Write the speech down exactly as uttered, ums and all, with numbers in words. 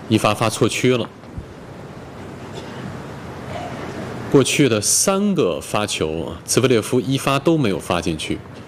一发发错区了。过去的三个发球啊，兹维列夫一发都没有发进去。